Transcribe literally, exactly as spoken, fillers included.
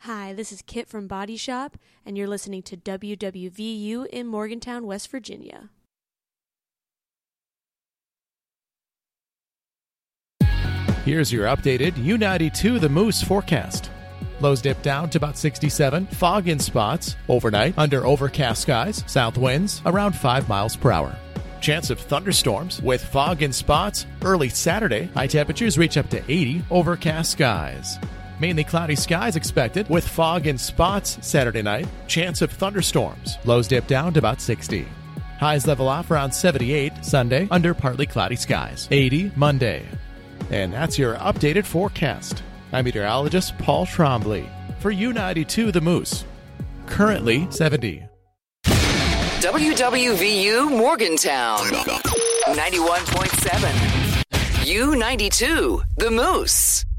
Hi, this is Kit from Body Shop, and you're listening to W W V U in Morgantown, West Virginia. Here's your updated U ninety-two The Moose forecast. Lows dip down to about sixty-seven, fog in spots, overnight under overcast skies, south winds around five miles per hour. Chance of thunderstorms with fog in spots early Saturday, high temperatures reach up to eighty, overcast skies. Mainly cloudy skies expected with fog in spots Saturday night, chance of thunderstorms, lows dip down to about sixty. Highs level off around seventy-eight Sunday under partly cloudy skies, eighty Monday. And that's your updated forecast. I'm meteorologist Paul Trombley for U ninety-two The Moose. Currently seventy. W W V U Morgantown, ninety-one point seven. U ninety-two The Moose.